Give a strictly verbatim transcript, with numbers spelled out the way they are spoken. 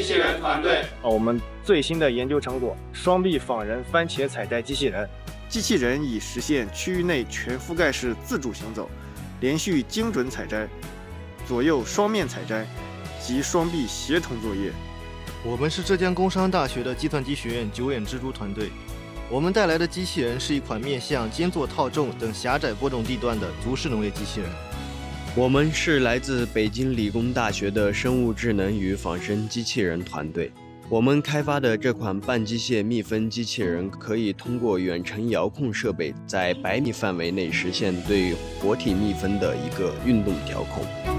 器人团队。 我们最新的研究成果：双臂仿人番茄采摘机器人。 机器人已实现区域内全覆盖式自主行走、连续精准采摘、左右双面采摘及双臂协同作业。 我们是浙江工商大学的计算机学院九眼蜘蛛团队。我们带来的机器人是一款面向肩作套重等狭窄播种地段的足式农业机器人。 我们是来自北京理工大学的生物智能与仿生机器人团队。我们开发的这款半机械密分机器人可以通过远程遥控设备，在百米范围内实现对活体密分的一个运动调控。